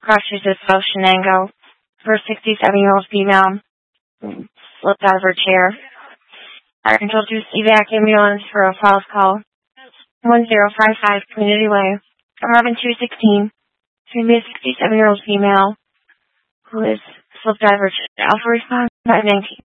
Crushes of Shenango for 67-year-old female slipped out of her chair. Our introduced evac ambulance for a false call. 1055 Community Way, 11216. To be a 67-year-old female who is slipped out of her chair. Alpha response 519.